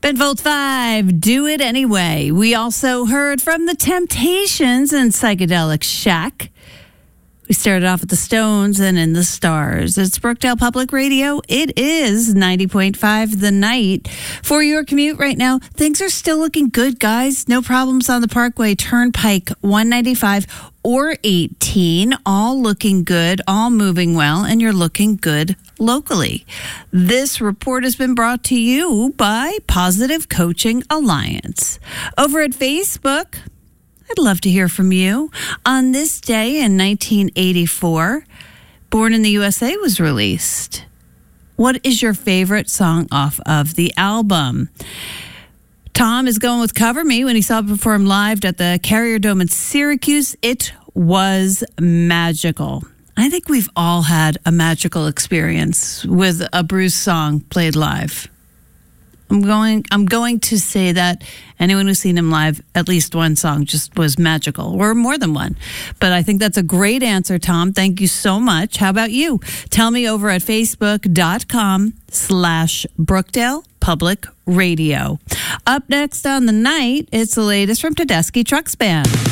Ben Folds 5, Do It Anyway. We also heard from the Temptations and Psychedelic Shack. We started off with the Stones and In the Stars. It's Brookdale Public Radio. It is 90.5 The Night. For your commute right now, things are still looking good, guys. No problems on the Parkway, Turnpike, 195 or 18. All looking good, all moving well, and you're looking good locally. This report has been brought to you by Positive Coaching Alliance. Over at Facebook, I'd love to hear from you. On this day in 1984, Born in the USA was released. What is your favorite song off of the album? Tom is going with Cover Me when he saw it perform live at the Carrier Dome in Syracuse. It was magical. I think we've all had a magical experience with a Bruce song played live. I'm going to say that anyone who's seen him live, at least one song just was magical, or more than one. But I think that's a great answer, Tom. Thank you so much. How about you? Tell me over at facebook.com/Brookdale Public Radio. Up next on the night, it's the latest from Tedeschi Trucks Band.